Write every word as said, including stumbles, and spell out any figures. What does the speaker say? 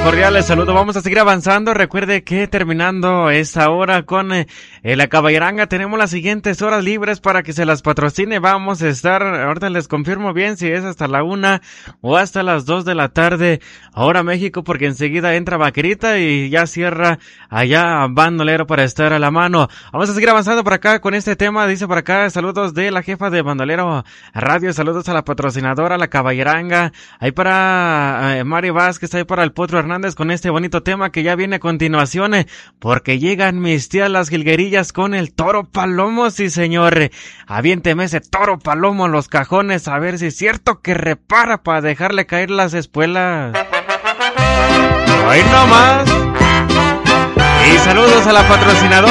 cordiales saludos. Vamos a seguir avanzando. Recuerde que terminando esta hora con eh, la caballeranga tenemos las siguientes horas libres para que se las patrocine. Vamos a estar, ahorita les confirmo bien si es hasta la una o hasta las dos de la tarde, ahora México, porque enseguida entra Vaquerita y ya cierra allá Bandolero para estar a la mano. Vamos a seguir avanzando por acá con este tema. Dice por acá, saludos de la jefa de Bandolero Radio, saludos a la patrocinadora, la caballeranga. Ahí para eh, Mari Vázquez, ahí para el Potro Hernández con este bonito tema que ya viene a continuación, eh, porque llegan mis tías las jilguerillas con el Toro Palomo, sí señor. Aviénteme ese Toro Palomo en los cajones a ver si es cierto que repara para dejarle caer las espuelas. Ahí nomás. Y saludos a la patrocinadora.